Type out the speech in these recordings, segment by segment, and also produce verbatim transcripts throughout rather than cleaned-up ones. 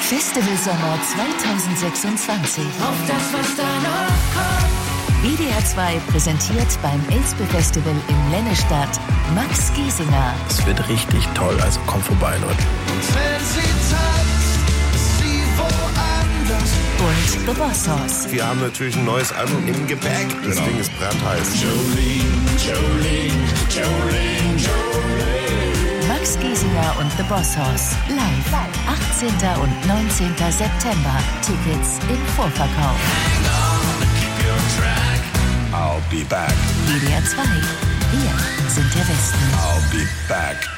Festivalsommer zwanzig sechsundzwanzig. Auf das, was da noch kommt. W D R zwei präsentiert beim Elspe Festival in Lennestadt Max Giesinger. Es wird richtig toll, also kommt vorbei, Leute. Und wenn sie tanzt, ist sie woanders. Und The Boss Hoss. Wir haben natürlich ein neues Album im Gepäck. Das genau. Ding ist brandheiß. Jolene, Jolene, Jolene, Jolene. Max Giesinger und The Boss Hoss. Live. achtzehnten und neunzehnten September. Tickets im Vorverkauf. Hang on, keep your track. I'll be back. W D R zwei. Wir sind der Westen. I'll be back.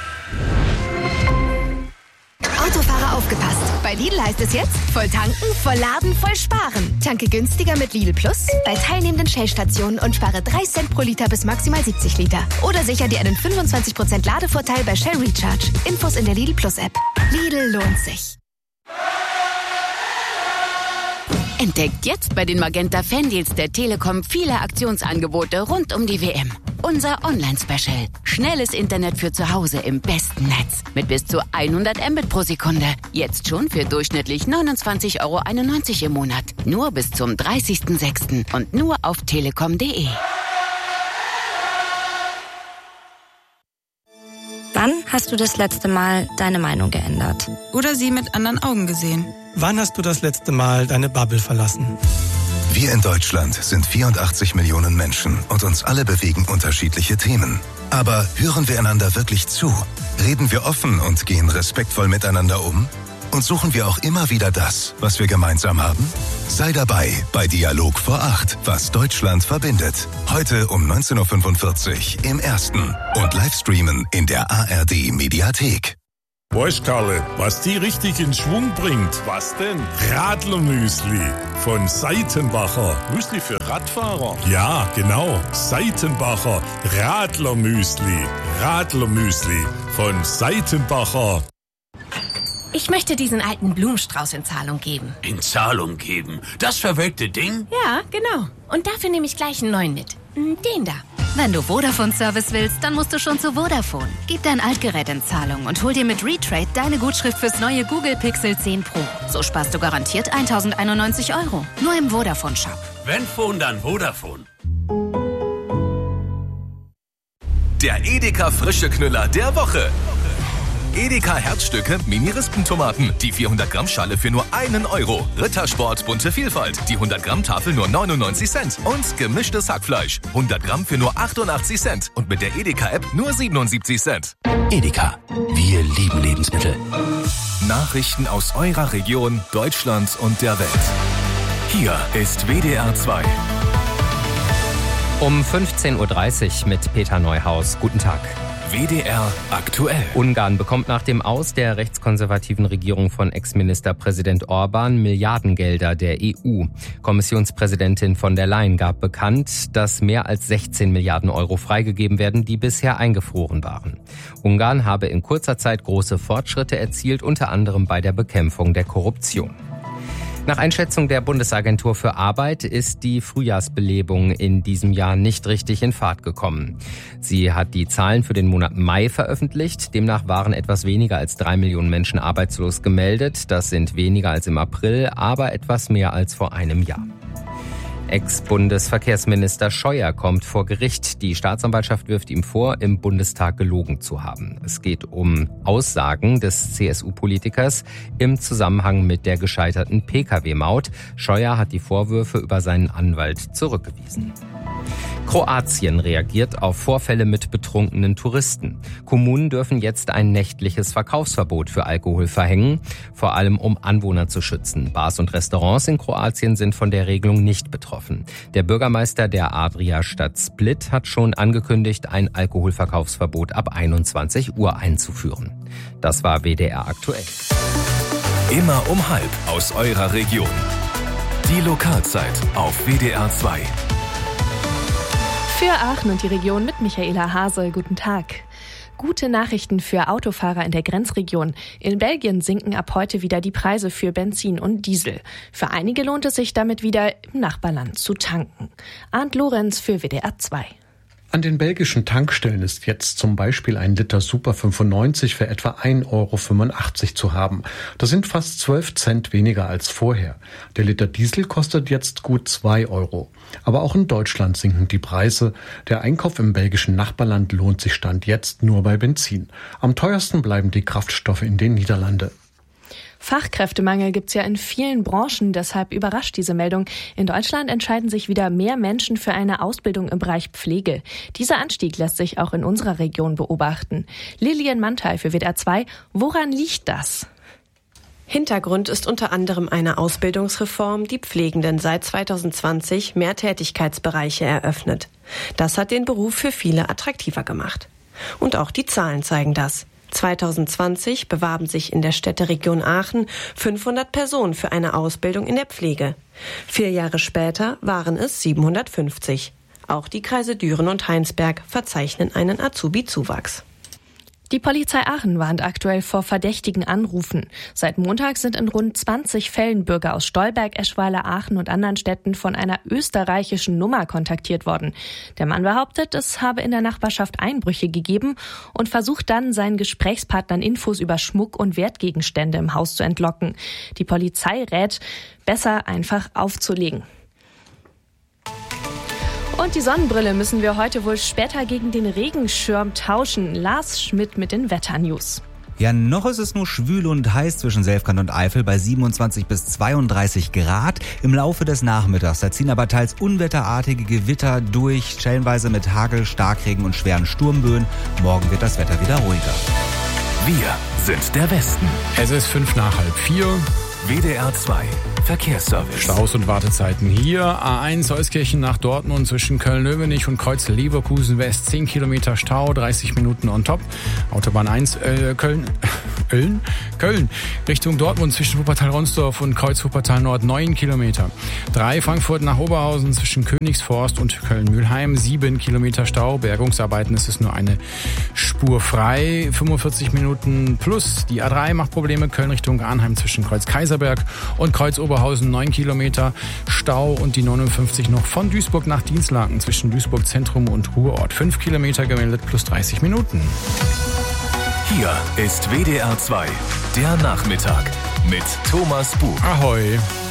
Autofahrer aufgepasst. Bei Lidl heißt es jetzt, voll tanken, voll laden, voll sparen. Tanke günstiger mit Lidl Plus bei teilnehmenden Shell-Stationen und spare drei Cent pro Liter bis maximal siebzig Liter. Oder sicher dir einen fünfundzwanzig Prozent Ladevorteil bei Shell Recharge. Infos in der Lidl Plus App. Lidl lohnt sich. Entdeckt jetzt bei den Magenta Fandeals der Telekom viele Aktionsangebote rund um die W M. Unser Online-Special. Schnelles Internet für zu Hause im besten Netz. Mit bis zu hundert Mbit pro Sekunde. Jetzt schon für durchschnittlich neunundzwanzig Euro einundneunzig im Monat. Nur bis zum dreißigsten sechsten und nur auf telekom punkt de. Wann hast du das letzte Mal deine Meinung geändert? Oder sie mit anderen Augen gesehen? Wann hast du das letzte Mal deine Bubble verlassen? Wir in Deutschland sind vierundachtzig Millionen Menschen und uns alle bewegen unterschiedliche Themen. Aber hören wir einander wirklich zu? Reden wir offen und gehen respektvoll miteinander um? Und suchen wir auch immer wieder das, was wir gemeinsam haben? Sei dabei bei Dialog vor acht, was Deutschland verbindet. Heute um neunzehn Uhr fünfundvierzig im Ersten und Livestreamen in der A R D-Mediathek. Weißt Karle, was die richtig in Schwung bringt? Was denn? Radlermüsli von Seitenbacher. Müsli für Radfahrer? Ja, genau. Seitenbacher Radlermüsli. Radlermüsli von Seitenbacher. Ich möchte diesen alten Blumenstrauß in Zahlung geben. In Zahlung geben? Das verwelkte Ding? Ja, genau. Und dafür nehme ich gleich einen neuen mit. Den da. Wenn du Vodafone-Service willst, dann musst du schon zu Vodafone. Gib dein Altgerät in Zahlung und hol dir mit Retrade deine Gutschrift fürs neue Google Pixel zehn Pro. So sparst du garantiert tausendeinundneunzig Euro. Nur im Vodafone-Shop. Wenn Phone, dann Vodafone. Der Edeka frische Knüller der Woche. Edeka Herzstücke Mini-Rispentomaten. Die vierhundert Gramm Schale für nur einen Euro. Rittersport bunte Vielfalt. Die hundert Gramm Tafel nur neunundneunzig Cent. Und gemischtes Hackfleisch. hundert Gramm für nur achtundachtzig Cent. Und mit der Edeka-App nur siebenundsiebzig Cent. Edeka. Wir lieben Lebensmittel. Nachrichten aus eurer Region, Deutschland und der Welt. Hier ist W D R zwei. Um fünfzehn Uhr dreißig mit Peter Neuhaus. Guten Tag. W D R aktuell. Ungarn bekommt nach dem Aus der rechtskonservativen Regierung von Ex-Ministerpräsident Orban Milliardengelder der E U. Kommissionspräsidentin von der Leyen gab bekannt, dass mehr als sechzehn Milliarden Euro freigegeben werden, die bisher eingefroren waren. Ungarn habe in kurzer Zeit große Fortschritte erzielt, unter anderem bei der Bekämpfung der Korruption. Nach Einschätzung der Bundesagentur für Arbeit ist die Frühjahrsbelebung in diesem Jahr nicht richtig in Fahrt gekommen. Sie hat die Zahlen für den Monat Mai veröffentlicht. Demnach waren etwas weniger als drei Millionen Menschen arbeitslos gemeldet. Das sind weniger als im April, aber etwas mehr als vor einem Jahr. Ex-Bundesverkehrsminister Scheuer kommt vor Gericht. Die Staatsanwaltschaft wirft ihm vor, im Bundestag gelogen zu haben. Es geht um Aussagen des C S U-Politikers im Zusammenhang mit der gescheiterten P K W-Maut. Scheuer hat die Vorwürfe über seinen Anwalt zurückgewiesen. Kroatien reagiert auf Vorfälle mit betrunkenen Touristen. Kommunen dürfen jetzt ein nächtliches Verkaufsverbot für Alkohol verhängen, vor allem um Anwohner zu schützen. Bars und Restaurants in Kroatien sind von der Regelung nicht betroffen. Der Bürgermeister der Adria-Stadt Split hat schon angekündigt, ein Alkoholverkaufsverbot ab einundzwanzig Uhr einzuführen. Das war W D R aktuell. Immer um halb aus eurer Region. Die Lokalzeit auf W D R zwei. Für Aachen und die Region mit Michaela Hase. Guten Tag. Gute Nachrichten für Autofahrer in der Grenzregion. In Belgien sinken ab heute wieder die Preise für Benzin und Diesel. Für einige lohnt es sich damit wieder, im Nachbarland zu tanken. Arndt Lorenz für W D R zwei. An den belgischen Tankstellen ist jetzt zum Beispiel ein Liter Super fünfundneunzig für etwa ein Euro fünfundachtzig zu haben. Das sind fast zwölf Cent weniger als vorher. Der Liter Diesel kostet jetzt gut zwei Euro. Aber auch in Deutschland sinken die Preise. Der Einkauf im belgischen Nachbarland lohnt sich Stand jetzt nur bei Benzin. Am teuersten bleiben die Kraftstoffe in den Niederlanden. Fachkräftemangel gibt's ja in vielen Branchen, deshalb überrascht diese Meldung. In Deutschland entscheiden sich wieder mehr Menschen für eine Ausbildung im Bereich Pflege. Dieser Anstieg lässt sich auch in unserer Region beobachten. Lilian Mantel für W D R zwei. Woran liegt das? Hintergrund ist unter anderem eine Ausbildungsreform, die Pflegenden seit zweitausendzwanzig mehr Tätigkeitsbereiche eröffnet. Das hat den Beruf für viele attraktiver gemacht. Und auch die Zahlen zeigen das. zweitausendzwanzig bewarben sich in der Städteregion Aachen fünfhundert Personen für eine Ausbildung in der Pflege. Vier Jahre später waren es siebenhundertfünfzig. Auch die Kreise Düren und Heinsberg verzeichnen einen Azubi-Zuwachs. Die Polizei Aachen warnt aktuell vor verdächtigen Anrufen. Seit Montag sind in rund zwanzig Fällen Bürger aus Stolberg, Eschweiler, Aachen und anderen Städten von einer österreichischen Nummer kontaktiert worden. Der Mann behauptet, es habe in der Nachbarschaft Einbrüche gegeben und versucht dann, seinen Gesprächspartnern Infos über Schmuck und Wertgegenstände im Haus zu entlocken. Die Polizei rät, besser einfach aufzulegen. Und die Sonnenbrille müssen wir heute wohl später gegen den Regenschirm tauschen. Lars Schmidt mit den Wetternews. Ja, noch ist es nur schwül und heiß zwischen Selfkant und Eifel bei siebenundzwanzig bis zweiunddreißig Grad. Im Laufe des Nachmittags, da ziehen aber teils unwetterartige Gewitter durch, stellenweise mit Hagel, Starkregen und schweren Sturmböen. Morgen wird das Wetter wieder ruhiger. Wir sind der Westen. Es ist fünf nach halb vier. W D R zwei Verkehrsservice. Staus und Wartezeiten hier. A eins Euskirchen nach Dortmund zwischen Köln-Löwenich und Kreuz-Leverkusen West. zehn Kilometer Stau, dreißig Minuten on top. Autobahn eins äh, Köln. Köln? Köln. Richtung Dortmund zwischen Wuppertal-Ronsdorf und Kreuz-Wuppertal Nord neun Kilometer. drei Frankfurt nach Oberhausen zwischen Königsforst und Köln-Mühlheim. sieben Kilometer Stau. Bergungsarbeiten ist es nur eine Spur frei. fünfundvierzig Minuten plus. Die A drei macht Probleme. Köln Richtung Arnheim zwischen Kreuz-Kaiserberg und Kreuz-Oberhausen neun Kilometer Stau und die neunundfünfzig noch von Duisburg nach Dinslaken zwischen Duisburg Zentrum und Ruhrort. fünf Kilometer gemeldet plus dreißig Minuten. Hier ist W D R zwei, der Nachmittag mit Thomas Buch. Ahoi.